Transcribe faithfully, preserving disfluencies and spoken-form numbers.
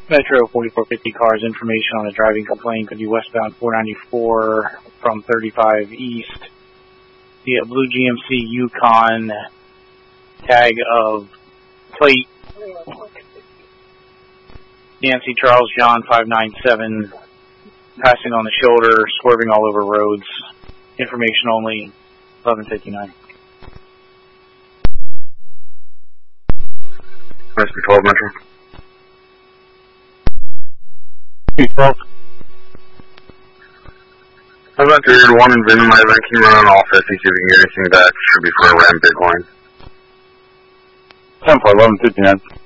Metro forty-four fifty cars, information on a driving complaint could be westbound four ninety-four from thirty-five east. The blue G M C Yukon, tag of plate Nancy Charles John five nine seven, passing on the shoulder, swerving all over roads. Information only, eleven fifty-nine. S B twelve Metro. two twelve. How about your one in Venom? I can you run on all fifty, see if you can get anything back. Should be for a Ram Bitcoin. ten for eleven fifty-nine.